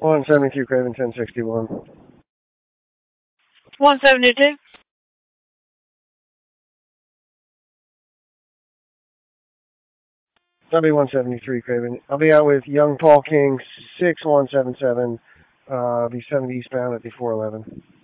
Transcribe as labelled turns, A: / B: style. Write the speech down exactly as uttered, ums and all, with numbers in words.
A: one seventy-two Craven, ten sixty-one.
B: one seventy-two.
A: W one seventy-three Craven. I'll be out with Young Paul King, six one seven seven. Uh, I'll be seventy eastbound at the four eleven.